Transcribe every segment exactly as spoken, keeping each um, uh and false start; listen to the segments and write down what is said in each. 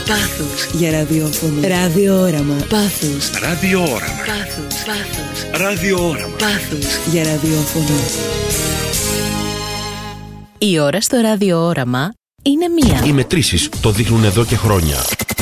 Πάθος για ραδιόφωνο. Ραδιόραμα. Πάθος. Ραδιόραμα. Πάθος. Πάθος. Ραδιόραμα. Πάθος για ραδιόφωνο. Η ώρα στο ραδιόραμα είναι μία. Οι μετρήσεις το δείχνουν εδώ και χρόνια.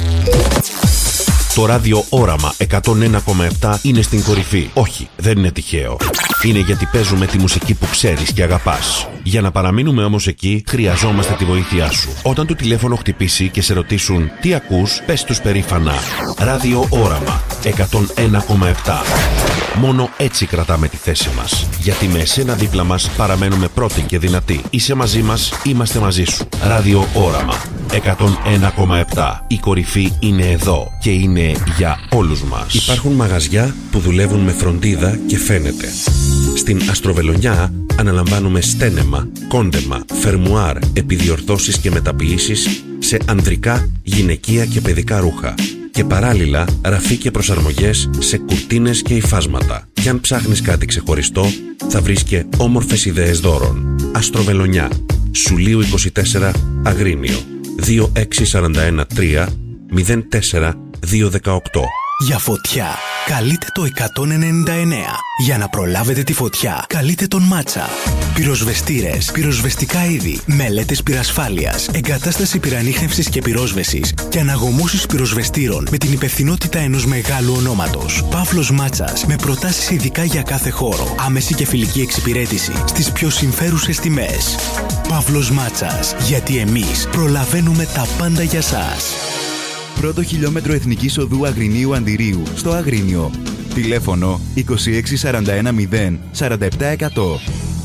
Το ράδιο Όραμα εκατόν ένα κόμμα επτά είναι στην κορυφή. Όχι, δεν είναι τυχαίο. Είναι γιατί παίζουμε τη μουσική που ξέρεις και αγαπάς. Για να παραμείνουμε όμως εκεί, χρειαζόμαστε τη βοήθειά σου. Όταν το τηλέφωνο χτυπήσει και σε ρωτήσουν τι ακούς, πες τους περήφανα Ράδιο Όραμα εκατόν ένα κόμμα επτά. Μόνο έτσι κρατάμε τη θέση μας. Γιατί με εσένα δίπλα μας παραμένουμε πρώτοι και δυνατοί. Είσαι μαζί μας, είμαστε μαζί σου. Ράδιο Όραμα εκατόν ένα κόμμα επτά. Η κορυφή είναι εδώ και είναι για όλους μας. Υπάρχουν μαγαζιά που δουλεύουν με φροντίδα και φαίνεται. Στην Αστροβελονιά αναλαμβάνουμε στένεμα, κόντεμα, φερμουάρ, επιδιορθώσεις και μεταποιήσεις σε ανδρικά, γυναικεία και παιδικά ρούχα. Και παράλληλα ραφή και προσαρμογές σε κουρτίνες και υφάσματα. Κι αν ψάχνεις κάτι ξεχωριστό, θα βρεις και όμορφες ιδέες δώρων. Αστροβελονιά, Σουλίου είκοσι τέσσερα, Αγρίνιο, δύο έξι τέσσερα ένα τρία μηδέν τέσσερα δύο δεκαοκτώ. Για φωτιά, καλείτε το εκατόν ενενήντα εννέα. Για να προλάβετε τη φωτιά, καλείτε τον Μάτσα. Πυροσβεστήρες, πυροσβεστικά είδη, μελέτες πυρασφάλειας, εγκατάσταση πυρανίχνευσης και πυρόσβεσης και αναγωμώσεις πυροσβεστήρων με την υπευθυνότητα ενός μεγάλου ονόματος. Παύλος Μάτσας, με προτάσεις ειδικά για κάθε χώρο, άμεση και φιλική εξυπηρέτηση στις πιο συμφέρουσες τιμές. Παύλος Μάτσας, γιατί εμείς προλαβαίνουμε τα πάντα για σας. Πρώτο χιλιόμετρο Εθνικής Οδού Αγρινίου Αντιρίου στο Αγρίνιο. Τηλέφωνο είκοσι έξι σαράντα ένα μηδέν σαράντα επτά εκατό.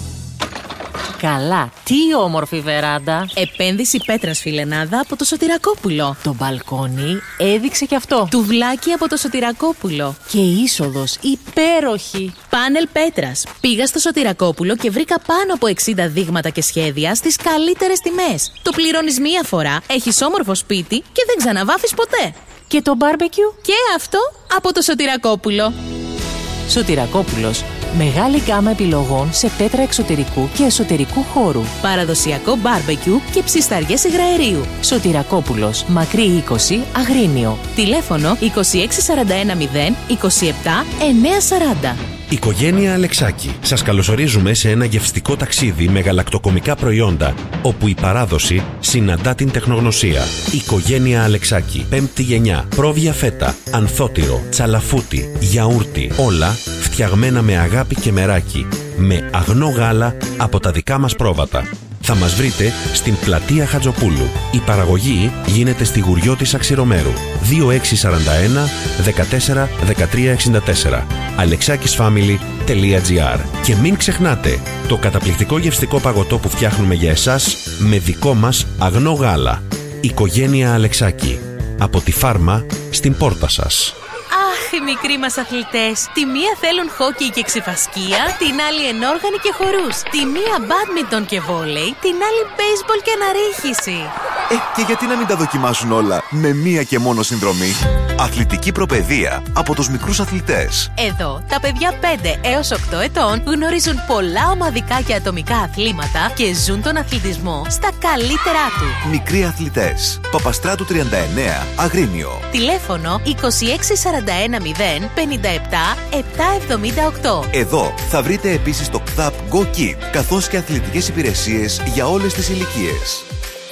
Καλά, τι όμορφη βεράντα. Επένδυση πέτρας φιλενάδα από το Σωτηρακόπουλο. Το μπαλκόνι έδειξε κι αυτό. Τουβλάκι από το Σωτηρακόπουλο. Και η είσοδος υπέροχη. Πάνελ πέτρας. Πήγα στο Σωτηρακόπουλο και βρήκα πάνω από εξήντα δείγματα και σχέδια στις καλύτερες τιμές. Το πληρώνεις μία φορά, έχεις όμορφο σπίτι και δεν ξαναβάφεις ποτέ. Και το μπάρμπεκιου και αυτό από το Σωτηρακόπουλο. Σωτηρακόπουλος. Μεγάλη γκάμα επιλογών σε πέτρα εξωτερικού και εσωτερικού χώρου. Παραδοσιακό μπάρμπεκιου και ψισταριές υγραερίου. Σωτηρακόπουλος, Μακρύ είκοσι, Αγρίνιο. Τηλέφωνο είκοσι έξι σαράντα ένα μηδέν είκοσι επτά εννιακόσια σαράντα. Οικογένεια Αλεξάκη. Σας καλωσορίζουμε σε ένα γευστικό ταξίδι με γαλακτοκομικά προϊόντα, όπου η παράδοση συναντά την τεχνογνωσία. Οικογένεια Αλεξάκη. Πέμπτη γενιά. Πρόβια φέτα, ανθότυρο, τσαλαφούτι, γιαούρτι. Όλα φτιαγμένα με αγάπη και μεράκι. Με αγνό γάλα από τα δικά μας πρόβατα. Θα μας βρείτε στην πλατεία Χατζοπούλου. Η παραγωγή γίνεται στη Γουριώτισσα Ξηρομέρου. δύο έξι τέσσερα ένα δεκατέσσερα δεκατρία εξήντα τέσσερα. αλεξάκισφάμιλι τελεία τζι άρ. Και μην ξεχνάτε το καταπληκτικό γευστικό παγωτό που φτιάχνουμε για εσάς με δικό μας αγνό γάλα. Οικογένεια Αλεξάκη. Από τη φάρμα στην πόρτα σας. Αχ, οι μικροί μας αθλητές. Τη μία θέλουν χόκι και ξεφασκία, την άλλη ενόργανη και χορούς. Τη μία μπάντμιντον και βόλεϊ, την άλλη μπέισμπολ και αναρρίχηση. Ε, και γιατί να μην τα δοκιμάσουν όλα με μία και μόνο συνδρομή? Αθλητική προπαιδεία από τους μικρούς αθλητές. Εδώ, τα παιδιά πέντε έως οκτώ ετών γνωρίζουν πολλά ομαδικά και ατομικά αθλήματα και ζουν τον αθλητισμό στα καλύτερά του. Μικροί αθλητές. Παπαστράτου τριάντα εννέα, Αγρίνιο. Τηλέφωνο είκοσι έξι σαράντα ένα μηδέν πενήντα επτά επτακόσια εβδομήντα οκτώ. Εδώ θα βρείτε επίσης το ΚΘΑΠ Go Kid, καθώς και αθλητικές υπηρεσίες για όλες τις ηλικίες.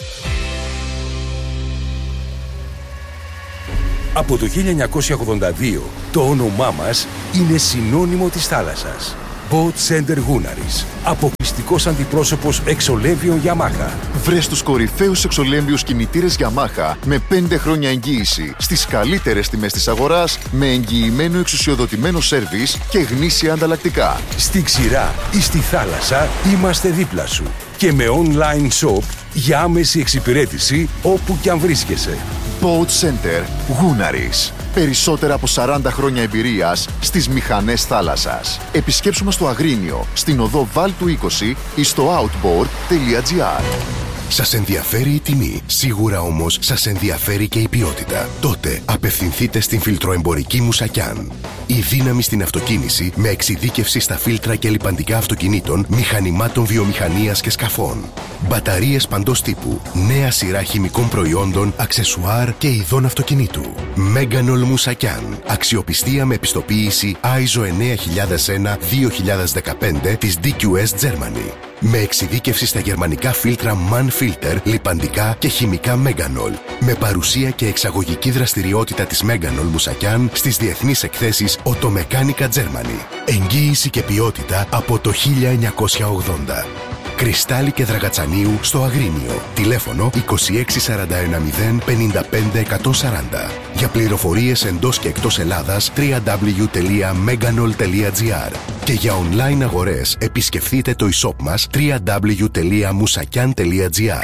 Από το χίλια εννιακόσια ογδόντα δύο το όνομά μας είναι συνώνυμο της θάλασσας. Boat Center Gunaris. Αποκλειστικός αντιπρόσωπος εξολέμβιων Yamaha. Βρες τους κορυφαίους εξολέμβιους κινητήρες Yamaha με πέντε χρόνια εγγύηση στις καλύτερες τιμές της αγοράς, με εγγυημένο εξουσιοδοτημένο σέρβις και γνήσια ανταλλακτικά. Στη ξηρά ή στη θάλασσα είμαστε δίπλα σου. Και με online shop για άμεση εξυπηρέτηση όπου κι αν βρίσκεσαι. Boat Center Gunaris. Περισσότερα από σαράντα χρόνια εμπειρίας στις μηχανές θάλασσας. Επισκέψου μας στο Αγρίνιο, στην οδό Βάλτου είκοσι ή στο outboard τελεία τζι άρ. Σας ενδιαφέρει η τιμή, σίγουρα όμως σας ενδιαφέρει και η ποιότητα. Τότε απευθυνθείτε στην Φιλτροεμπορική Μουσακιάν. Η δύναμη στην αυτοκίνηση με εξειδίκευση στα φίλτρα και λιπαντικά αυτοκινήτων, μηχανημάτων βιομηχανίας και σκαφών. Μπαταρίες παντός τύπου, νέα σειρά χημικών προϊόντων, αξεσουάρ και ειδών αυτοκινήτου. Μέγκανολ Μουσακιάν. Αξιοπιστία με επιστοποίηση άι ες ο εννιά χιλιάδες ένα δύο χιλιάδες δεκαπέντε της ντι κιου ες Germany. Με εξειδίκευση στα γερμανικά φίλτρα MAN Filter, λιπαντικά και χημικά Μέγκανολ. Με παρουσία και εξαγωγική δραστηριότητα της Μέγκανολ Μουσακιάν στις διεθνείς εκθέσεις Automechanical Germany. Εγγύηση και ποιότητα από το χίλια εννιακόσια ογδόντα. Κρυστάλλι και Δραγατσανίου στο Αγρίνιο. Τηλέφωνο είκοσι έξι σαράντα ένα μηδέν πενήντα πέντε εκατόν σαράντα. Για πληροφορίες εντός και εκτός Ελλάδας double-u double-u double-u τελεία meganol τελεία gr. Και για online αγορές επισκεφτείτε το e-shop μας double-u double-u double-u τελεία musakian τελεία gr.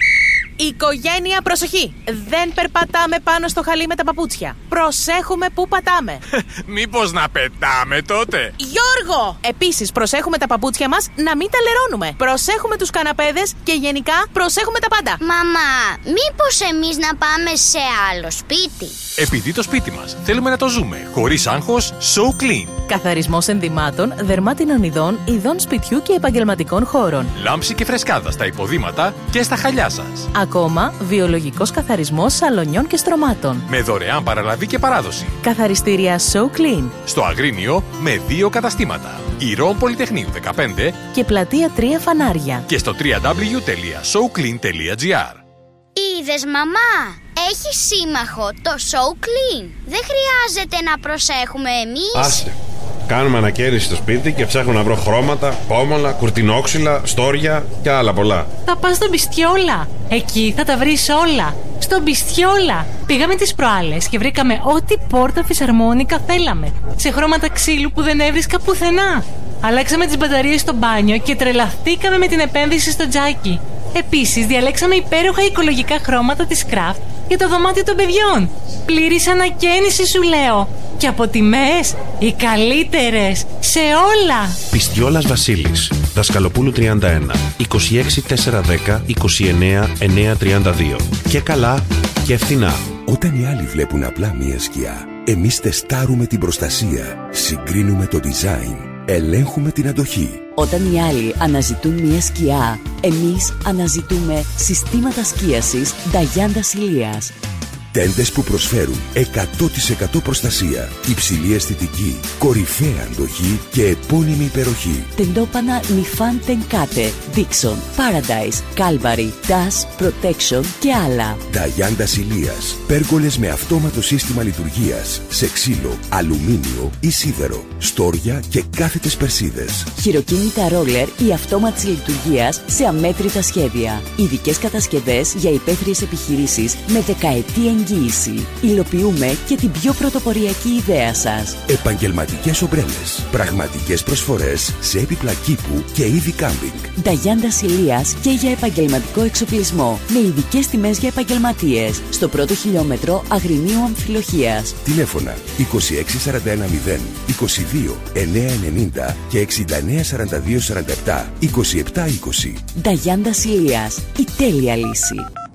Οικογένεια, προσοχή! Δεν περπατάμε πάνω στο χαλί με τα παπούτσια. Προσέχουμε πού πατάμε. Μήπως να πετάμε τότε? Γιώργο! Επίσης, προσέχουμε τα παπούτσια μας να μην τα λερώνουμε. Προσέχουμε τους καναπέδες και γενικά προσέχουμε τα πάντα. Μαμά, μήπως εμείς να πάμε σε άλλο σπίτι? Επειδή το σπίτι μας θέλουμε να το ζούμε χωρίς άγχος, So Clean. Καθαρισμός ενδυμάτων, δερμάτινων ειδών, ειδών σπιτιού και επαγγελματικών χώρων. Λάμψη και φρεσκάδα στα υποδήματα και στα χαλιά σας. Ακόμα, βιολογικός καθαρισμός σαλονιών και στρωμάτων. Με δωρεάν παραλαβή και παράδοση. Καθαριστήρια So Clean. Στο Αγρίνιο με δύο καταστήματα. Ηρών Πολυτεχνείου δεκαπέντε και Πλατεία τρία Φανάρια. Και στο double-u double-u double-u τελεία so clean τελεία gr. Είδες, μαμά, έχει σύμμαχο το So Clean. Δεν χρειάζεται να προσέχουμε εμείς. Άσε. Κάνουμε ανακαίνιση στο σπίτι και ψάχνω να βρω χρώματα, πόμολα, κουρτινόξυλα, στόρια και άλλα πολλά. Θα πας στον Μπιστιόλα. Εκεί θα τα βρεις όλα. Στον Μπιστιόλα. Πήγαμε τις προάλλες και βρήκαμε ό,τι πόρτα φυσαρμόνικα θέλαμε. Σε χρώματα ξύλου που δεν έβρισκα πουθενά. Αλλάξαμε τις μπαταρίες στο μπάνιο και τρελαθήκαμε με την επένδυση στο τζάκι. Επίσης, διαλέξαμε υπέροχα οικολογικά χρώματα της Craft για το δωμάτιο των παιδιών. Πλήρης ανακαίνιση, σου λέω. Και από τιμές, οι καλύτερες σε όλα. Πιστιόλας Βασίλης, Δασκαλοπούλου τριάντα ένα, είκοσι έξι τετρακόσια δέκα είκοσι εννέα εννιακόσια τριάντα δύο. Και καλά και φθηνά. Όταν οι άλλοι βλέπουν απλά μία σκιά, εμείς τεστάρουμε την προστασία, συγκρίνουμε το design, ελέγχουμε την αντοχή. Όταν οι άλλοι αναζητούν μια σκιά, εμείς αναζητούμε συστήματα σκίασης Νταγιάντα Ηλίας. Τέντες που προσφέρουν εκατό τοις εκατό προστασία, υψηλή αισθητική, κορυφαία αντοχή και επώνυμη υπεροχή. Τεντόπανα Νιφάν Τενκάτε, Dixon, Paradise, Calvary, Dash, Protection και άλλα. Νταγιάντα Ηλίας. Πέργολες με αυτόματο σύστημα λειτουργίας, σε ξύλο, αλουμίνιο ή σίδερο, στόρια και κάθετες περσίδες. Χειροκίνητα ρόλερ ή αυτόματης λειτουργίας σε αμέτρητα σχέδια. Ειδικές κατασκευές για υπαίθριες επιχειρήσεις με δεκαετή εγγύηση. Υλοποιούμε και την πιο πρωτοποριακή ιδέα σας. Επαγγελματικές ομπρέλες. Πραγματικές προσφορές σε έπιπλα κήπου και είδη κάμπινγκ. Νταγιάντα Ηλίας και για επαγγελματικό εξοπλισμό. Με ειδικές τιμές για επαγγελματίες. Στο πρώτο χιλιόμετρο Αγρινίου Αμφιλοχίας. Τηλέφωνα είκοσι έξι σαράντα ένα μηδέν είκοσι δύο εννιακόσια ενενήντα και εξήντα εννέα σαράντα δύο σαράντα επτά είκοσι επτά είκοσι. Νταγιάντα Ηλίας. Η τέλεια λύση.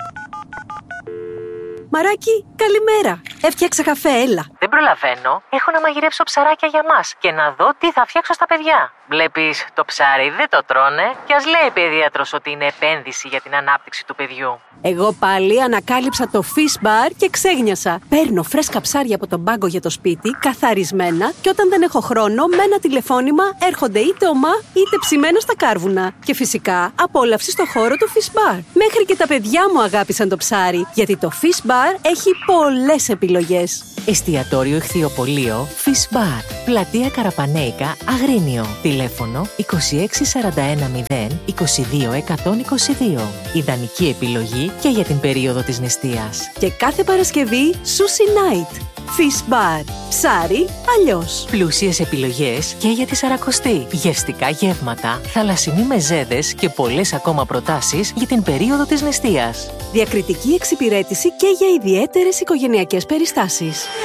Μαράκι, καλημέρα. Έφτιαξα καφέ, έλα. Δεν προλαβαίνω. Έχω να μαγειρέψω ψαράκια για μας και να δω τι θα φτιάξω στα παιδιά. Βλέπεις, το ψάρι δεν το τρώνε και ας λέει παιδίατρος ότι είναι επένδυση για την ανάπτυξη του παιδιού. Εγώ πάλι ανακάλυψα το Fish Bar και ξέγνιασα. Παίρνω φρέσκα ψάρια από τον πάγκο για το σπίτι, καθαρισμένα, και όταν δεν έχω χρόνο, με ένα τηλεφώνημα έρχονται είτε ομά είτε ψημένα στα κάρβουνα. Και φυσικά απόλαυση στο χώρο του Fish Bar. Μέχρι και τα παιδιά μου αγάπησαν το ψάρι, γιατί το Fish Bar έχει πολλές επιλογές. Εστιατόριο Ηχθειοπωλείο Fish Bar. Πλατεία Καραπανέικα, Αγρίνιο. Τηλέφωνο είκοσι έξι σαράντα ένα μηδέν είκοσι δύο εκατόν είκοσι δύο. Ιδανική επιλογή και για την περίοδο της νηστείας. Και κάθε Παρασκευή Sushi Night. Fish Bar. Ψάρι αλλιώς. Πλούσιες επιλογές και για τη Σαρακοστή. Γευστικά γεύματα, θαλασσινοί μεζέδες και πολλές ακόμα προτάσεις για την περίοδο της νηστείας. Διακριτική εξυπηρέτηση και για ιδιαίτερες οικογενειακές περιστάσεις.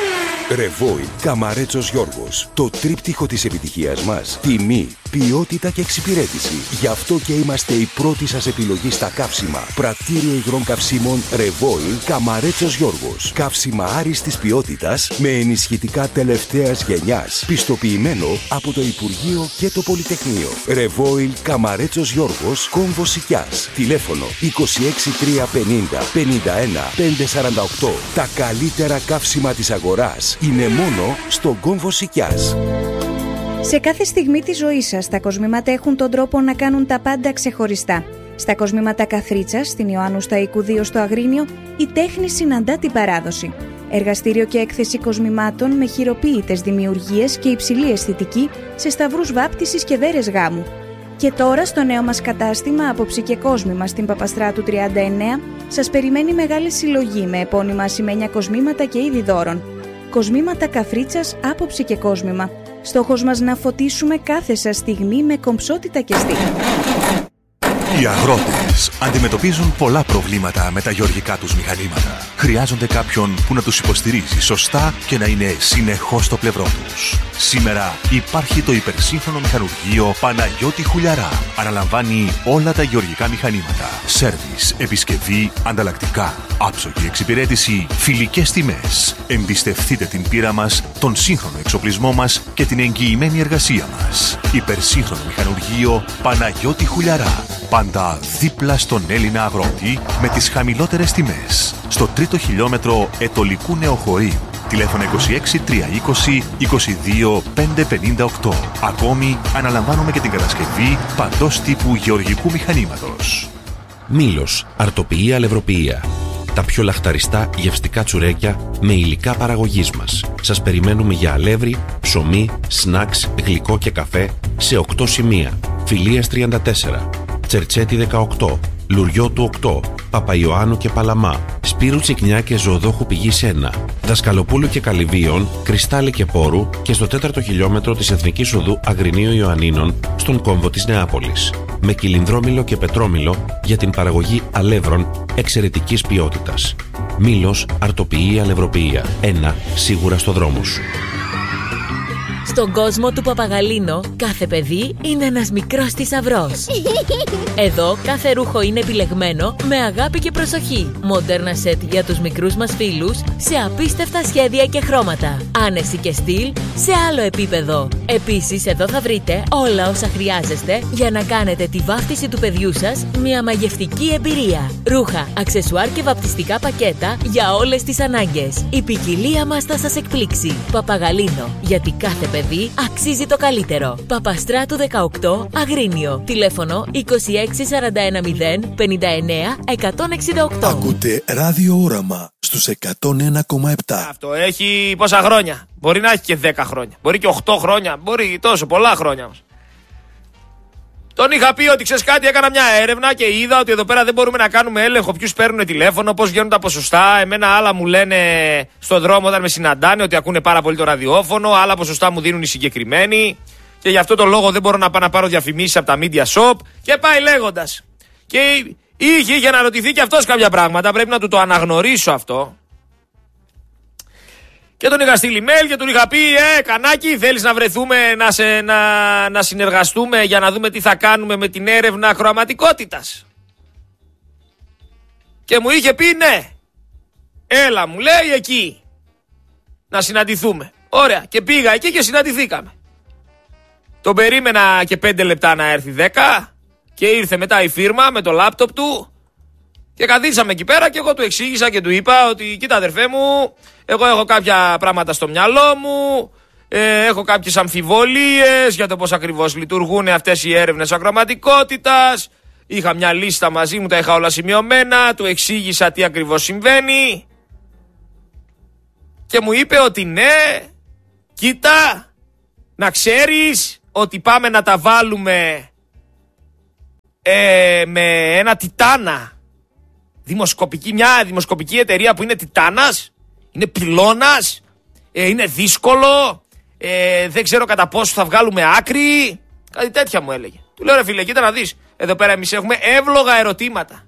Ρεβόιλ Καμαρέτσος Γιώργος. Το τρίπτυχο της επιτυχίας μας. Τιμή, ποιότητα και εξυπηρέτηση. Γι' αυτό και είμαστε η πρώτη σας επιλογή στα καύσιμα. Πρατήριο υγρών καυσίμων Ρεβόιλ Καμαρέτσος Γιώργος. Καύσιμα άριστης ποιότητας με ενισχυτικά τελευταίας γενιάς. Πιστοποιημένο από το Υπουργείο και το Πολυτεχνείο. Ρεβόιλ Καμαρέτσος Γιώργος, Κόμβο Σικιάς. Τηλέφωνο είκοσι έξι τριακόσια πενήντα πενήντα ένα πεντακόσια σαράντα οκτώ. Τα καλύτερα καύσιμα της αγοράς είναι μόνο στο Κόμβο Σικιάς. Σε κάθε στιγμή της ζωής σας, τα κοσμήματα έχουν τον τρόπο να κάνουν τα πάντα ξεχωριστά. Στα κοσμήματα Καθρίτσας, στην Ιωάννου Σταϊκού δύο στο Αγρίνιο, η τέχνη συναντά την παράδοση. Εργαστήριο και έκθεση κοσμημάτων με χειροποίητες δημιουργίες και υψηλή αισθητική σε σταυρούς βάπτισης και δέρες γάμου. Και τώρα στο νέο μας κατάστημα Άποψη και Κόσμημα στην Παπαστράτου τριάντα εννέα σας περιμένει μεγάλη συλλογή με επώνυμα ασημένια κοσμήματα και είδη δώρων. Κοσμήματα Καθρίτσας, Άποψη και Κόσμημα. Στόχος μας να φωτίσουμε κάθε σας στιγμή με κομψότητα και στίχη. Οι αγρότες αντιμετωπίζουν πολλά προβλήματα με τα γεωργικά τους μηχανήματα. Χρειάζονται κάποιον που να τους υποστηρίζει σωστά και να είναι συνεχώς στο πλευρό τους. Σήμερα υπάρχει το υπερσύγχρονο μηχανουργείο Παναγιώτη Χουλιαρά. Αναλαμβάνει όλα τα γεωργικά μηχανήματα. Σέρβις, επισκευή, ανταλλακτικά, άψογη εξυπηρέτηση, φιλικές τιμές. Εμπιστευτείτε την πείρα μας, τον σύγχρονο εξοπλισμό μας και την εγγυημένη εργασία μας. Υπερσύγχρονο μηχανουργείο Παναγιώτη Χουλιαρά. Πάντα δίπλα στον Έλληνα αγρότη με τις χαμηλότερες τιμές. Στο τρίτο χιλιόμετρο Ετωλικού Νεοχωρίου. Τηλέφωνο είκοσι έξι τριακόσια είκοσι είκοσι δύο πεντακόσια πενήντα οκτώ. Ακόμη αναλαμβάνουμε και την κατασκευή παντός τύπου γεωργικού μηχανήματος. Μήλος, αρτοποιία, αλευροποιία. Τα πιο λαχταριστά γευστικά τσουρέκια με υλικά παραγωγής μας. Σας περιμένουμε για αλεύρι, ψωμί, σνακς, γλυκό και καφέ σε οκτώ σημεία. Φιλίας τριάντα τέσσερα, Τσερτσέτη δεκαοκτώ, Λουριώτου οκτώ, Παπαϊωάννου και Παλαμά, Σπύρου Τσικνιά και Ζωοδόχου Πηγής ένα, Δασκαλοπούλου και Καλυβίων, Κρυστάλλι και Πόρου και στο τέταρτο χιλιόμετρο της Εθνικής Οδού Αγρινίου Ιωαννίνων στον κόμβο της Νεάπολης. Με κυλινδρόμηλο και πετρόμηλο για την παραγωγή αλεύρων εξαιρετικής ποιότητας. Μήλος, αρτοποιία, αλευροποιία. Ένα σίγουρα στο δρόμο σου. Στον κόσμο του Παπαγαλίνο, κάθε παιδί είναι ένας μικρός θησαυρός. Εδώ κάθε ρούχο είναι επιλεγμένο με αγάπη και προσοχή. Μοντέρνα σετ για τους μικρούς μας φίλους σε απίστευτα σχέδια και χρώματα. Άνεση και στυλ σε άλλο επίπεδο. Επίσης εδώ θα βρείτε όλα όσα χρειάζεστε για να κάνετε τη βάφτιση του παιδιού σας μια μαγευτική εμπειρία. Ρούχα, αξεσουάρ και βαπτιστικά πακέτα για όλες τις ανάγκες. Η ποικιλία μας θα σας εκπλήξει. Παπαγαλίνο, γιατί κάθε παιδί αξίζει το καλύτερο. Παπαστράτου δεκαοκτώ, Αγρίνιο. Τηλέφωνο είκοσι έξι σαράντα ένα μηδέν πενήντα εννέα εκατόν εξήντα οκτώ. Ακούτε Ράδιο Όραμα στους εκατόν ένα κόμμα επτά. Αυτό έχει πόσα χρόνια. Μπορεί να έχει και δέκα χρόνια. Μπορεί και οκτώ χρόνια. Μπορεί τόσο πολλά χρόνια. Τον είχα πει ότι ξέρεις κάτι, έκανα μια έρευνα και είδα ότι εδώ πέρα δεν μπορούμε να κάνουμε έλεγχο ποιους παίρνουν τηλέφωνο, πώς βγαίνουν τα ποσοστά. Εμένα άλλα μου λένε στον δρόμο όταν με συναντάνε ότι ακούνε πάρα πολύ το ραδιόφωνο, άλλα ποσοστά μου δίνουν οι συγκεκριμένοι. Και γι' αυτό το λόγο δεν μπορώ να πάω να πάρω διαφημίσεις από τα media shop και πάει λέγοντας. Και είχε, είχε αναρωτηθεί και αυτός κάποια πράγματα, πρέπει να του το αναγνωρίσω αυτό. Και τον είχα στείλει mail και του είχα πει: Ε, Κανάκη, θέλεις να βρεθούμε να, σε, να, να συνεργαστούμε για να δούμε τι θα κάνουμε με την έρευνα χρωματικότητας. Και μου είχε πει ναι. Έλα, μου λέει, εκεί να συναντηθούμε. Ωραία, και πήγα εκεί και συναντηθήκαμε. Τον περίμενα και πέντε λεπτά να έρθει δέκα και ήρθε μετά η φίρμα με το λάπτοπ του. Και καθίσαμε εκεί πέρα και εγώ του εξήγησα και του είπα ότι κοίτα αδερφέ μου, εγώ έχω κάποια πράγματα στο μυαλό μου, ε, έχω κάποιες αμφιβολίες για το πώς ακριβώς λειτουργούν αυτές οι έρευνες ακροματικότητας. Είχα μια λίστα μαζί μου, τα είχα όλα σημειωμένα, του εξήγησα τι ακριβώς συμβαίνει και μου είπε ότι ναι, κοίτα, να ξέρεις ότι πάμε να τα βάλουμε ε, με ένα τιτάνα. Δημοσκοπική, μια δημοσκοπική εταιρεία που είναι τιτάνας, είναι πυλώνας, ε, είναι δύσκολο, ε, δεν ξέρω κατά πόσο θα βγάλουμε άκρη, κάτι τέτοια μου έλεγε. Του λέω ρε φίλε, κοίτα να δεις, εδώ πέρα εμείς έχουμε εύλογα ερωτήματα.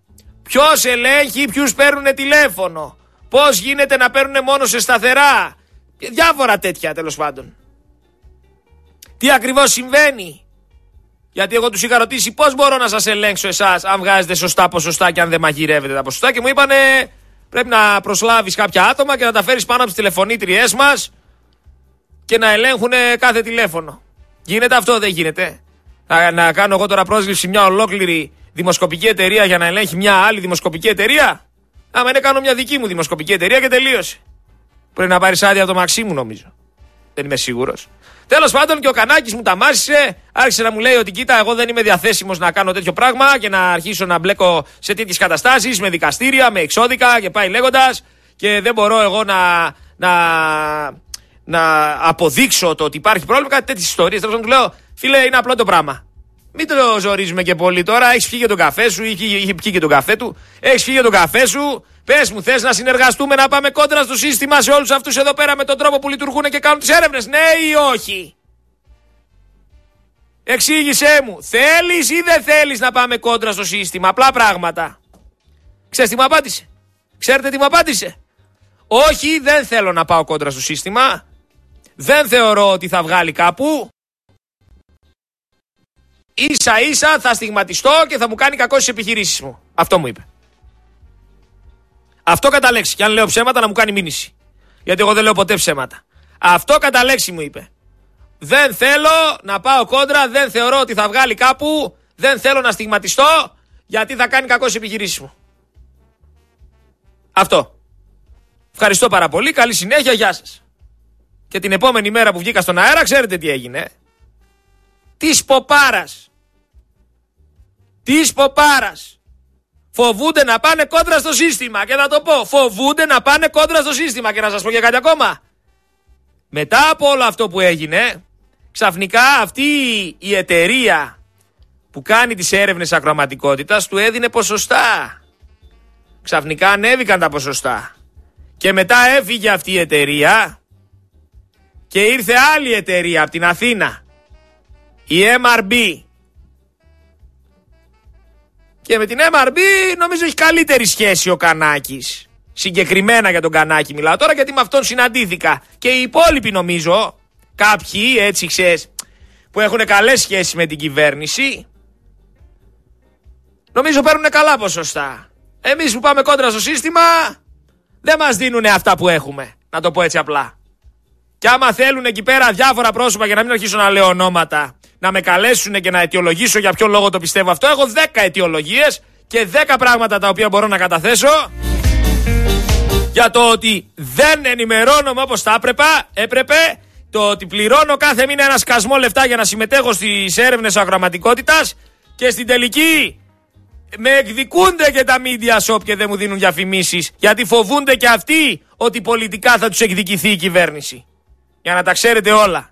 Ποιος ελέγχει ποιους παίρνουν τηλέφωνο, πώς γίνεται να παίρνουν μόνο σε σταθερά Και διάφορα τέτοια τέλος πάντων. Τι ακριβώς συμβαίνει? Γιατί εγώ τους είχα ρωτήσει πώς μπορώ να σας ελέγξω εσάς αν βγάζετε σωστά ποσοστά και αν δεν μαγειρεύετε τα ποσοστά, και μου είπανε πρέπει να προσλάβεις κάποια άτομα και να τα φέρεις πάνω από τις τηλεφωνήτριές μας και να ελέγχουν κάθε τηλέφωνο. Γίνεται αυτό? Δεν γίνεται. Να, να κάνω εγώ τώρα πρόσληψη μια ολόκληρη δημοσκοπική εταιρεία για να ελέγχει μια άλλη δημοσκοπική εταιρεία? Άμα είναι, κάνω μια δική μου δημοσκοπική εταιρεία και τελείωσε. Πρέπει να πάρεις άδεια από το Μαξίμου, νομίζω. Δεν είμαι σίγουρος. Τέλος πάντων, και ο Κανάκης μου τα μάσησε. Άρχισε να μου λέει ότι κοίτα, εγώ δεν είμαι διαθέσιμος να κάνω τέτοιο πράγμα και να αρχίσω να μπλέκω σε τέτοιες καταστάσεις με δικαστήρια, με εξώδικα και πάει λέγοντας. Και δεν μπορώ εγώ να, να, να αποδείξω το ότι υπάρχει πρόβλημα. Κάτι τέτοιες ιστορίες. Τέλος πάντων, του λέω, φίλε, είναι απλό το πράγμα. Μην το ζορίζουμε και πολύ τώρα. Έχεις φύγει τον καφέ σου, είχε πιει και τον καφέ του. Έχεις φύγει τον καφέ σου. Πες μου, θες να συνεργαστούμε, να πάμε κόντρα στο σύστημα σε όλους αυτούς εδώ πέρα με τον τρόπο που λειτουργούν και κάνουν τις έρευνες? Ναι ή όχι? Εξήγησέ μου. Θέλεις ή δεν θέλεις να πάμε κόντρα στο σύστημα? Απλά πράγματα. Ξέρεις τι μου απάντησε? Ξέρετε τι μου απάντησε? Όχι, δεν θέλω να πάω κόντρα στο σύστημα. Δεν θεωρώ ότι θα βγάλει κάπου. Ίσα ίσα θα στιγματιστώ και θα μου κάνει κακό στις επιχειρήσεις μου. Αυτό μου είπε. Αυτό κατά λέξη. Και αν λέω ψέματα να μου κάνει μήνυση. Γιατί εγώ δεν λέω ποτέ ψέματα. Αυτό κατά λέξη μου είπε. Δεν θέλω να πάω κόντρα, δεν θεωρώ ότι θα βγάλει κάπου, δεν θέλω να στιγματιστώ γιατί θα κάνει κακό στις επιχειρήσεις μου. Αυτό. Ευχαριστώ πάρα πολύ, καλή συνέχεια, γεια σας. Και την επόμενη μέρα που βγήκα στον αέρα, ξέρετε τι έγινε? Της ποπάρας. Της ποπάρας. Φοβούνται να πάνε κόντρα στο σύστημα. Και θα το πω, φοβούνται να πάνε κόντρα στο σύστημα. Και να σας πω και κάτι ακόμα. Μετά από όλο αυτό που έγινε, ξαφνικά αυτή η εταιρεία που κάνει τις έρευνες ακροαματικότητας του έδινε ποσοστά. Ξαφνικά ανέβηκαν τα ποσοστά. Και μετά έφυγε αυτή η εταιρεία και ήρθε άλλη εταιρεία από την Αθήνα, η εμ αρ μπι. Και με την εμ αρ μπι νομίζω έχει καλύτερη σχέση ο Κανάκης. Συγκεκριμένα για τον Κανάκη μιλάω τώρα, γιατί με αυτόν συναντήθηκα. Και οι υπόλοιποι νομίζω, κάποιοι έτσι ξέρεις, που έχουν καλές σχέσεις με την κυβέρνηση, νομίζω παίρνουν καλά ποσοστά. Εμείς που πάμε κόντρα στο σύστημα δεν μας δίνουν αυτά που έχουμε, να το πω έτσι απλά. Και άμα θέλουν εκεί πέρα διάφορα πρόσωπα, για να μην αρχίσω να λέω ονόματα, να με καλέσουν και να αιτιολογήσω για ποιο λόγο το πιστεύω αυτό, έχω δέκα αιτιολογίες και δέκα πράγματα τα οποία μπορώ να καταθέσω για το ότι δεν ενημερώνομαι όπως θα έπρεπε, έπρεπε, το ότι πληρώνω κάθε μήνα ένα σκασμό λεφτά για να συμμετέχω στις έρευνες ακροαματικότητας και στην τελική με εκδικούνται και τα media shop και δεν μου δίνουν διαφημίσεις, γιατί φοβούνται και αυτοί ότι πολιτικά θα τους εκδικηθεί η κυβέρνηση. Για να τα ξέρετε όλα.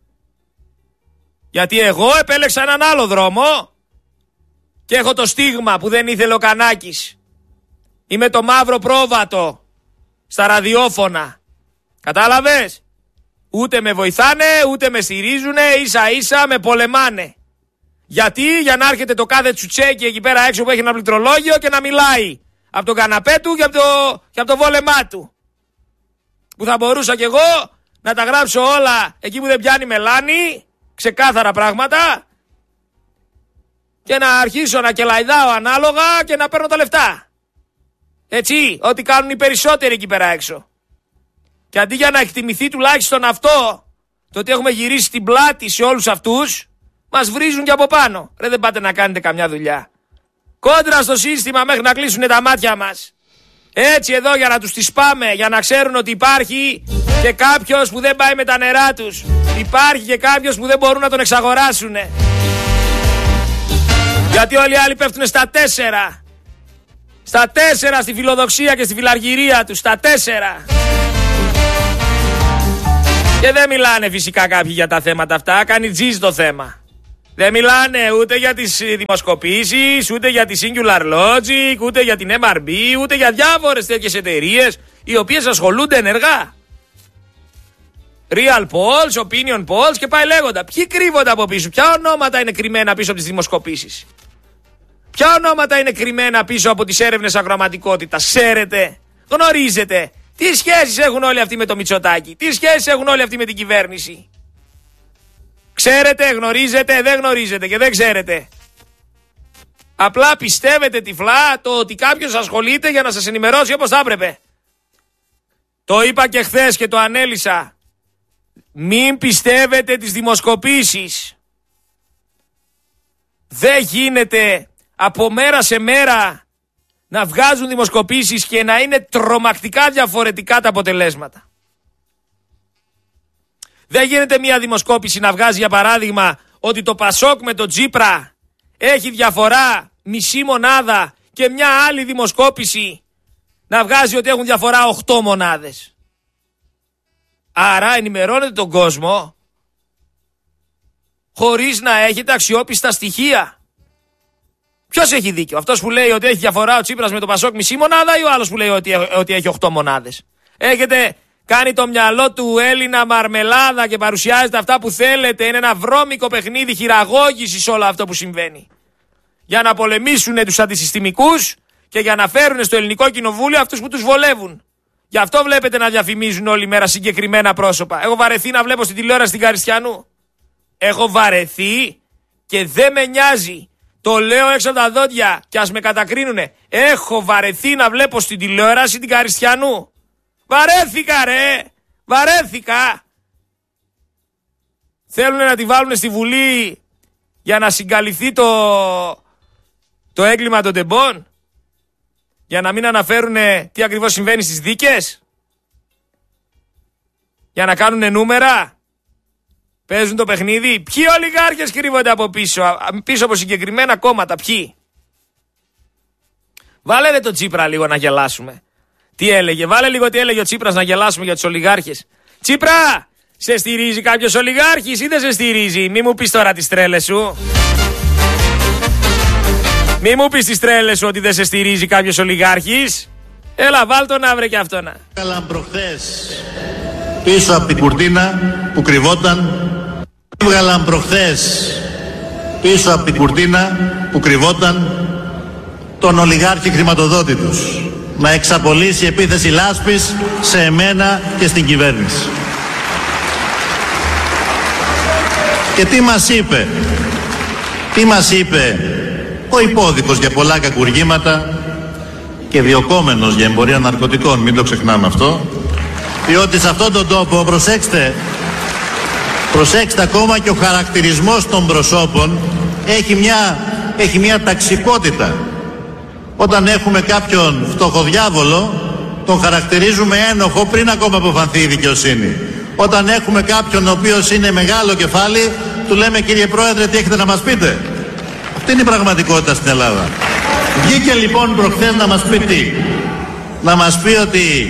Γιατί εγώ επέλεξα έναν άλλο δρόμο και έχω το στίγμα που δεν ήθελε ο Κανάκης. Είμαι το μαύρο πρόβατο στα ραδιόφωνα. Κατάλαβες? Ούτε με βοηθάνε, ούτε με στηρίζουνε, ίσα ίσα με πολεμάνε. Γιατί? Για να έρχεται το κάθε τσουτσέκι εκεί πέρα έξω που έχει ένα πληκτρολόγιο και να μιλάει από τον καναπέ του και από το, και από το βόλεμά του. Που θα μπορούσα κι εγώ να τα γράψω όλα εκεί που δεν πιάνει μελάνη, ξεκάθαρα πράγματα, και να αρχίσω να κελαϊδάω ανάλογα και να παίρνω τα λεφτά. Έτσι, ό,τι κάνουν οι περισσότεροι εκεί πέρα έξω. Και αντί για να εκτιμηθεί τουλάχιστον αυτό, το ότι έχουμε γυρίσει την πλάτη σε όλους αυτούς, μας βρίζουν και από πάνω. Ρε, δεν πάτε να κάνετε καμιά δουλειά. Κόντρα στο σύστημα μέχρι να κλείσουν τα μάτια μας. Έτσι εδώ για να τους τις πάμε, για να ξέρουν ότι υπάρχει και κάποιος που δεν πάει με τα νερά τους. Υπάρχει και κάποιος που δεν μπορούν να τον εξαγοράσουν. Γιατί όλοι οι άλλοι πέφτουν στα τέσσερα. Στα τέσσερα στη φιλοδοξία και στη φιλαργυρία τους. Στα τέσσερα. Και δεν μιλάνε φυσικά κάποιοι για τα θέματα αυτά. Κάνει τζιζ το θέμα. Δεν μιλάνε ούτε για τις δημοσκοπήσεις, ούτε για τη Singular Logic, ούτε για την εμ αρ μπι, ούτε για διάφορες τέτοιες εταιρείες οι οποίες ασχολούνται ενεργά. Real polls, opinion polls και πάει λέγοντα. Ποιοι κρύβονται από πίσω, ποια ονόματα είναι κρυμμένα πίσω από τις δημοσκοπήσεις, ποια ονόματα είναι κρυμμένα πίσω από τις έρευνες ακροαματικότητας? Ξέρετε, γνωρίζετε Τι σχέσεις έχουν όλοι αυτοί με το Μητσοτάκη? Τι σχέσεις έχουν όλοι αυτοί με την κυβέρνηση? Ξέρετε, γνωρίζετε, δεν γνωρίζετε και δεν ξέρετε. Απλά πιστεύετε τυφλά το ότι κάποιος ασχολείται για να σας ενημερώσει όπως θα έπρεπε. Το είπα και χθες και το ανέλησα. Μην πιστεύετε τις δημοσκοπήσεις. Δεν γίνεται από μέρα σε μέρα να βγάζουν δημοσκοπήσεις και να είναι τρομακτικά διαφορετικά τα αποτελέσματα. Δεν γίνεται μια δημοσκόπηση να βγάζει για παράδειγμα ότι το Πασόκ με το Τσίπρα έχει διαφορά μισή μονάδα και μια άλλη δημοσκόπηση να βγάζει ότι έχουν διαφορά οκτώ μονάδες. Άρα ενημερώνετε τον κόσμο χωρίς να έχετε αξιόπιστα στοιχεία. Ποιος έχει δίκιο? Αυτός που λέει ότι έχει διαφορά ο Τσίπρας με το Πασόκ μισή μονάδα ή ο άλλος που λέει ότι, ότι έχει οκτώ μονάδες? Έχετε κάνει το μυαλό του Έλληνα μαρμελάδα και παρουσιάζετε αυτά που θέλετε. Είναι ένα βρώμικο παιχνίδι χειραγώγησης όλο αυτό που συμβαίνει. Για να πολεμήσουν τους αντισυστημικούς και για να φέρουν στο ελληνικό κοινοβούλιο αυτούς που τους βολεύουν. Γι' αυτό βλέπετε να διαφημίζουν όλη μέρα συγκεκριμένα πρόσωπα. Έχω βαρεθεί να βλέπω στην τηλεόραση την Καριστιανού. Έχω βαρεθεί και δεν με νοιάζει. Το λέω έξω από τα δόντια και ας με κατακρίνουνε. Έχω βαρεθεί να βλέπω στην τηλεόραση την Καριστιανού. Βαρέθηκα ρε! Βαρέθηκα! Θέλουν να τη βάλουν στη Βουλή για να συγκαλυφθεί το, το έγκλημα των τεμπών. Για να μην αναφέρουν τι ακριβώς συμβαίνει στις δίκες. Για να κάνουν νούμερα. Παίζουν το παιχνίδι. Ποιοι ολιγάρχες κρύβονται από πίσω? Πίσω από συγκεκριμένα κόμματα. Ποιοι? Βάλε ρε το Τσίπρα λίγο να γελάσουμε. Τι έλεγε? Βάλε λίγο τι έλεγε ο Τσίπρας να γελάσουμε για τους ολιγάρχες. Τσίπρα! Σε στηρίζει κάποιος ολιγάρχης ή δεν σε στηρίζει? Μη μου πεις τώρα τις τρέλες σου. Μη μου πεις τις τρέλες σου ότι δεν σε στηρίζει κάποιος ολιγάρχης. Έλα βάλ τον αύριο και αυτό να. Έβγαλαν προχθές πίσω από την κουρτίνα που κρυβόταν. Έβγαλαν προχθές πίσω από την κουρτίνα που κρυβόταν τον ολιγάρχη χρηματοδότη τους. Να εξαπολύσει επίθεση λάσπης σε εμένα και στην κυβέρνηση. Και τι μας είπε? Τι μας είπε ο υπόδικος για πολλά κακουργήματα και διωκόμενος για εμπορία ναρκωτικών, μην το ξεχνάμε αυτό, διότι σε αυτόν τον τόπο, προσέξτε, προσέξτε ακόμα και ο χαρακτηρισμός των προσώπων έχει μια, έχει μια ταξικότητα. Όταν έχουμε κάποιον φτωχοδιάβολο, τον χαρακτηρίζουμε ένοχο πριν ακόμα αποφανθεί η δικαιοσύνη. Όταν έχουμε κάποιον ο οποίος είναι μεγάλο κεφάλι, του λέμε κύριε Πρόεδρε τι έχετε να μας πείτε. Αυτή είναι η πραγματικότητα στην Ελλάδα. Βγήκε λοιπόν προχθές να μας πει τι? Να μας πει ότι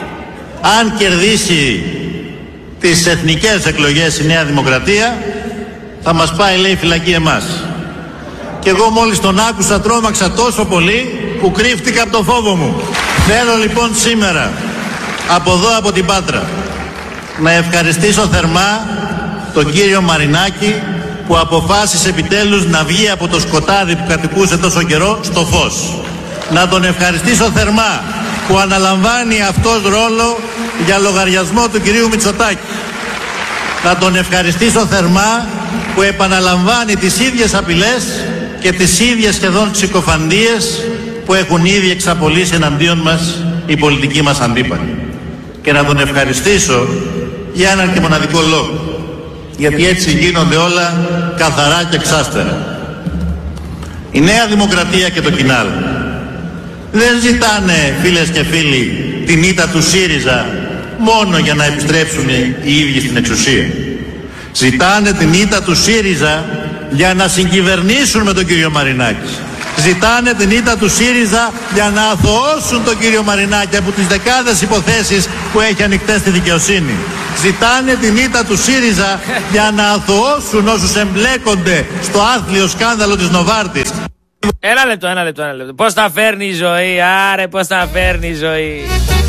αν κερδίσει τις εθνικές εκλογές η Νέα Δημοκρατία θα μας πάει λέει φυλακή εμάς. Και εγώ μόλις τον άκουσα τρόμαξα τόσο πολύ που κρύφτηκα από το φόβο μου. Θέλω λοιπόν σήμερα από εδώ από την Πάτρα να ευχαριστήσω θερμά τον κύριο Μαρινάκη που αποφάσισε επιτέλους να βγει από το σκοτάδι που κατοικούσε τόσο καιρό στο φως. Να τον ευχαριστήσω θερμά που αναλαμβάνει αυτός ρόλο για λογαριασμό του κυρίου Μητσοτάκη. Να τον ευχαριστήσω θερμά που επαναλαμβάνει τις ίδιες απειλές και τις ίδιες σχεδόν ψυχοφαντίες που έχουν ήδη εξαπολύσει εναντίον μας οι πολιτικοί μας αντίπαλοι. Και να τον ευχαριστήσω για έναν και μοναδικό λόγο. Γιατί έτσι γίνονται όλα καθαρά και εξάστερα. Η Νέα Δημοκρατία και το Κινάλ δεν ζητάνε φίλες και φίλοι την ήττα του ΣΥΡΙΖΑ μόνο για να επιστρέψουν οι ίδιοι στην εξουσία. Ζητάνε την ήττα του ΣΥΡΙΖΑ για να συγκυβερνήσουν με τον κύριο Μαρινάκη. Ζητάνε την ήττα του ΣΥΡΙΖΑ για να αθωώσουν τον κύριο Μαρινάκη από τις δεκάδες υποθέσεις που έχει ανοιχτές στη δικαιοσύνη. Ζητάνε την ήττα του ΣΥΡΙΖΑ για να αθωώσουν όσους εμπλέκονται στο άθλιο σκάνδαλο της Νοβάρτης. Ένα λεπτό, ένα λεπτό, ένα λεπτό. Πώς τα φέρνει η ζωή, άρε πώς τα φέρνει η ζωή.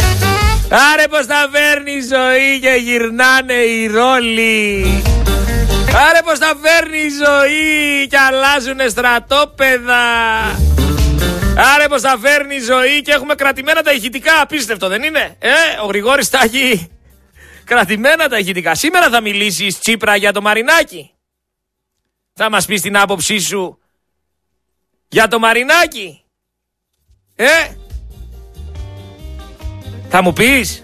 Άρε πως τα φέρνει η ζωή και γυρνάνε οι ρόλοι. Άρε πως τα φέρνει η ζωή και αλλάζουνε στρατόπεδα. Άρα πως θα φέρνει η ζωή και έχουμε κρατημένα τα ηχητικά. Απίστευτο δεν είναι? Ε, ο Γρηγόρης τα έχει κρατημένα τα ηχητικά. Σήμερα θα μιλήσεις, Τσίπρα, για το Μαρινάκι. Θα μας πεις την άποψή σου για το Μαρινάκι. Ε, θα μου πεις?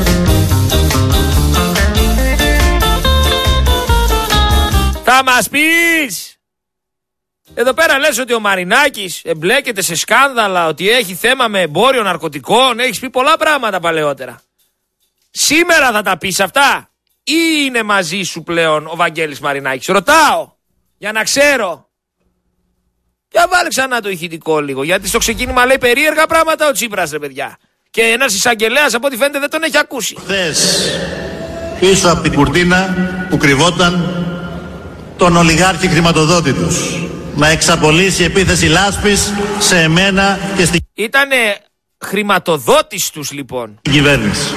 Θα μας πεις? Εδώ πέρα λες ότι ο Μαρινάκης εμπλέκεται σε σκάνδαλα, ότι έχει θέμα με εμπόριο ναρκωτικών. Έχεις πει πολλά πράγματα παλαιότερα. Σήμερα θα τα πεις αυτά ή είναι μαζί σου πλέον ο Βαγγέλης Μαρινάκης? Ρωτάω για να ξέρω. Για βάλε ξανά το ηχητικό λίγο, γιατί στο ξεκίνημα λέει περίεργα πράγματα ο Τσίπρας, ρε παιδιά. Και ένας εισαγγελέας από ό,τι φαίνεται δεν τον έχει ακούσει. Χθες πίσω από την κουρτίνα που κρυβόταν τον ολιγάρχη χρηματοδότη τους να εξαπολύσει επίθεση λάσπης σε εμένα και στην Ήτανε χρηματοδότης τους λοιπόν κυβέρνηση.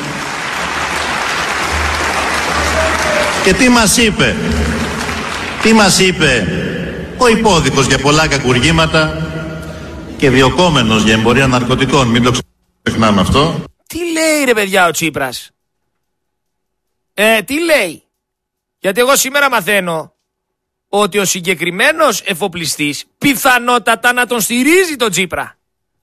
Και τι μας είπε? Τι μας είπε ο υπόδικος για πολλά κακουργήματα και διωκόμενος για εμπορία ναρκωτικών? Μην το ξεχνάμε αυτό. Τι λέει ρε παιδιά ο Τσίπρας? Ε, τι λέει? Γιατί εγώ σήμερα μαθαίνω ότι ο συγκεκριμένος εφοπλιστής πιθανότατα να τον στηρίζει τον Τσίπρα.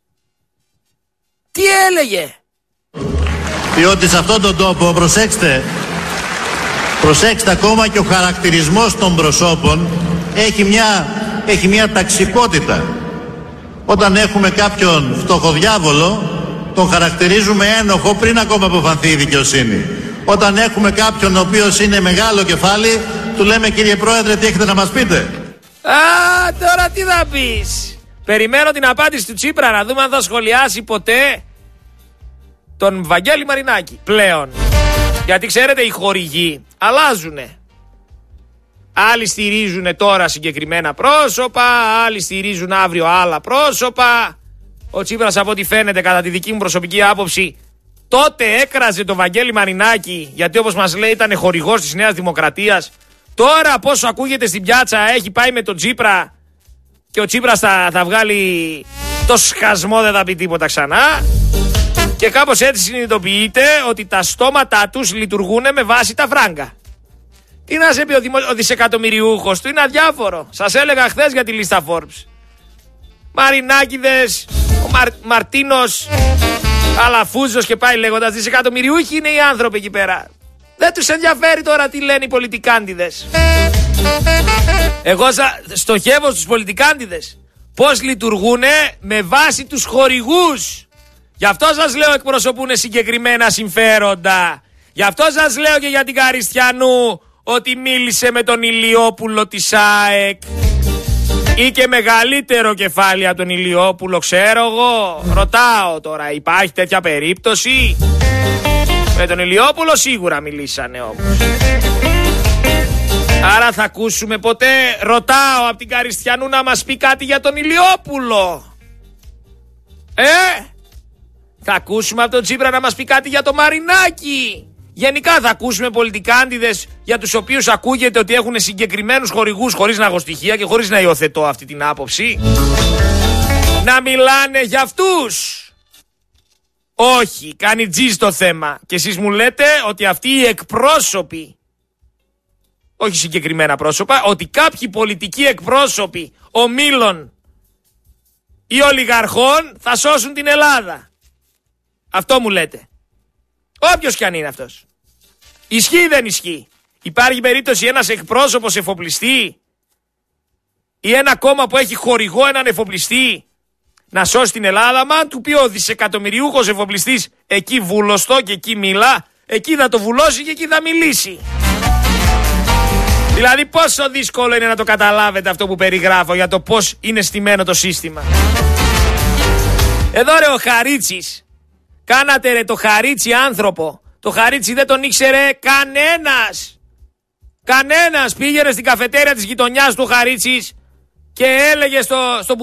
Τι έλεγε? Διότι σε αυτόν τον τόπο, προσέξτε, προσέξτε ακόμα και ο χαρακτηρισμός των προσώπων έχει μια, έχει μια ταξικότητα. Όταν έχουμε κάποιον φτωχοδιάβολο, τον χαρακτηρίζουμε ένοχο πριν ακόμα αποφανθεί η δικαιοσύνη. Όταν έχουμε κάποιον ο οποίος είναι μεγάλο κεφάλι, του λέμε κύριε Πρόεδρε τι έχετε να μας πείτε? Α, τώρα τι θα πεις? Περιμένω την απάντηση του Τσίπρα να δούμε αν θα σχολιάσει ποτέ τον Βαγγέλη Μαρινάκη πλέον. Γιατί ξέρετε οι χορηγοί αλλάζουνε. Άλλοι στηρίζουν τώρα συγκεκριμένα πρόσωπα, άλλοι στηρίζουν αύριο άλλα πρόσωπα. Ο Τσίπρας από ό,τι φαίνεται κατά τη δική μου προσωπική άποψη τότε έκραζε τον Βαγγέλη Μαρινάκη, γιατί όπως μας λέει ήταν χορηγός της Νέας Δημοκρατίας. Τώρα πόσο ακούγεται στην πιάτσα, έχει πάει με τον Τσίπρα και ο Τσίπρας θα, θα βγάλει το σκασμό, δεν θα πει τίποτα ξανά. Και κάπως έτσι συνειδητοποιείται ότι τα στόματα τους λειτουργούν με βάση τα φράγκα. Τι να σε πει ο, δημο... ο δισεκατομμυριούχος του, είναι αδιάφορο. Σας έλεγα χθες για τη λίστα Forbes. Μαρινάκηδες, ο Μαρ... Μαρτίνος, Αλαφούζος και πάει λέγοντας. Δισεκατομμυριούχοι είναι οι άνθρωποι εκεί πέρα. Δεν τους ενδιαφέρει τώρα τι λένε οι πολιτικάντιδες. Εγώ στοχεύω στους πολιτικάντιδες. Πώς λειτουργούνε με βάση τους χορηγούς. Γι' αυτό σας λέω εκπροσωπούν συγκεκριμένα συμφέροντα. Γι' αυτό σας λέω και για την Καριστιανού ότι μίλησε με τον Ηλιόπουλο της ΑΕΚ. Ή και μεγαλύτερο κεφάλι από τον Ηλιόπουλο, ξέρω εγώ. Ρωτάω τώρα, υπάρχει τέτοια περίπτωση? Με τον Ηλιόπουλο σίγουρα μιλήσανε όμως. Άρα θα ακούσουμε ποτέ, ρωτάω από την Καριστιανού, να μας πει κάτι για τον Ηλιόπουλο? Ε, θα ακούσουμε από τον Τσίπρα να μας πει κάτι για το Μαρινάκι? Γενικά θα ακούσουμε πολιτικάντιδες για τους οποίους ακούγεται ότι έχουν συγκεκριμένους χορηγούς, χωρίς να έχω στοιχεία και χωρίς να υιοθετώ αυτή την άποψη, να μιλάνε για αυτούς? Όχι, κάνει τζι το θέμα. Και εσείς μου λέτε ότι αυτοί οι εκπρόσωποι, όχι συγκεκριμένα πρόσωπα, ότι κάποιοι πολιτικοί εκπρόσωποι ομίλων ή ολιγαρχών θα σώσουν την Ελλάδα. Αυτό μου λέτε. Όποιος κι αν είναι αυτός. Ισχύει ή δεν ισχύει? Υπάρχει περίπτωση ένας εκπρόσωπος εφοπλιστή ή ένα κόμμα που έχει χορηγό έναν εφοπλιστή να σώσει την Ελλάδα? Μα αν του πει ο δισεκατομμυριούχος εφοπλιστής εκεί βουλωστό και εκεί μιλά, εκεί θα το βουλώσει και εκεί θα μιλήσει. Δηλαδή πόσο δύσκολο είναι να το καταλάβετε αυτό που περιγράφω για το πώς είναι στημένο το σύστημα. Εδώ ρε ο Χαρίτσης. Κάνατε ρε το Χαρίτσι άνθρωπο. Το Χαρίτσι δεν τον ήξερε κανένας. Κανένας. Πήγαινε στην καφετέρια της γειτονιάς του Χαρίτσης και έλεγε στο, στο